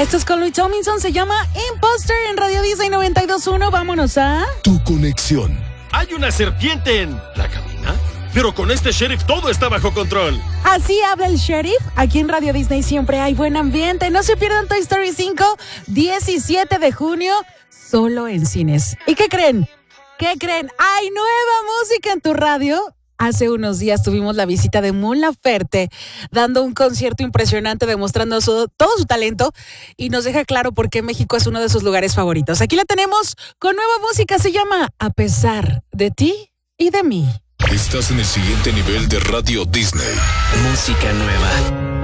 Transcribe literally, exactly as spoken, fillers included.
Esto es con Louis Tomlinson, se llama Imposter en Radio Disney noventa y dos punto uno. Vámonos a... Tu conexión. Hay una serpiente en la cabina, pero con este sheriff todo está bajo control. Así habla el sheriff. Aquí en Radio Disney siempre hay buen ambiente. No se pierdan Toy Story cinco, diecisiete de junio, solo en cines. ¿Y qué creen? ¿Qué creen? ¡Hay nueva música en tu radio! Hace unos días tuvimos la visita de Mon Laferte dando un concierto impresionante, demostrando su, todo su talento, y nos deja claro por qué México es uno de sus lugares favoritos. Aquí la tenemos con nueva música, se llama A pesar de ti y de mí. Estás en el siguiente nivel de Radio Disney. Música nueva.